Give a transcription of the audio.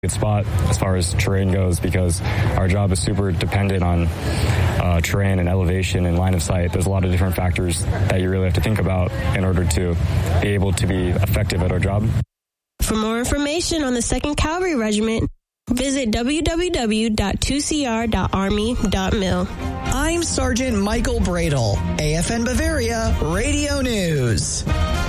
good spot as far as terrain goes because our job is super dependent on terrain and elevation and line of sight. There's a lot of different factors that you really have to think about in order to be able to be effective at our job. For more information on the 2nd Cavalry Regiment, visit www.2cr.army.mil. I'm Sergeant Michael Bradle, AFN Bavaria Radio News.